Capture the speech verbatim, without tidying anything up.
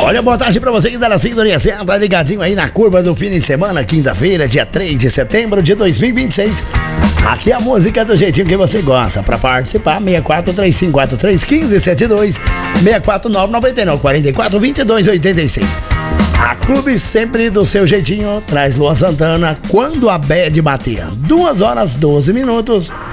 Olha, boa tarde pra você que tá na sintonia certa, ligadinho aí na curva do fim de semana, quinta-feira, dia três de setembro de dois mil e vinte e seis. Aqui é a música do jeitinho que você gosta. Pra participar, seis quatro três cinco quatro três um cinco sete dois, seis quatro nove nove nove quatro quatro dois dois oito seis. A Clube sempre do seu jeitinho traz Luan Santana, Quando a Bad Bater. duas horas doze minutos.